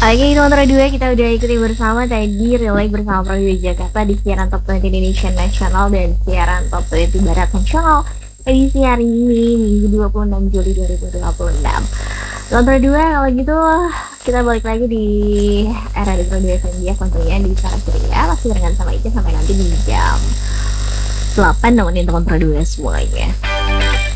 Oke, Kontra 2 kita udah ikuti bersama tadi relay bersama Prawira Jakarta di siaran Top 20 Indonesia Nasional dan siaran Top 20 Barat Nasional edisi hari ini Minggu 26 Juli 2026. Kontra 2 kalau gitu kita balik lagi di era Retro 2 FM ya, tentunya di Sarah Ceria masih barengan sama Ica sampai nanti di jam 8 nemenin Kontra 2 semuanya.